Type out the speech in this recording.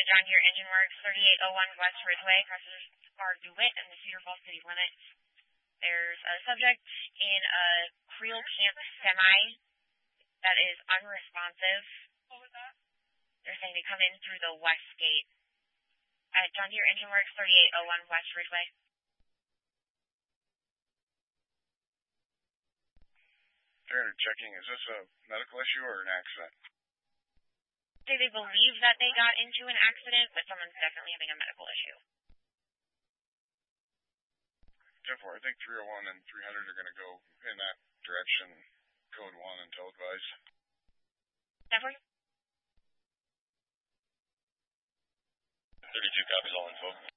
John Deere Engine Works, 3801 West Ridgeway, crosses are DeWitt and the Cedar Falls city limits. There's a subject in a Creel Camp semi that is unresponsive. They're saying they come in through the west gate at John Deere Engine Works, 3801 West Ridgeway. Standard checking, is this a medical issue or an accident? They believe that they got into an accident, but someone's definitely having a medical issue. 10-4, I think 301 and 300 are going to go in that direction. Code 1 until advised. 10-4. 32 copies, all info.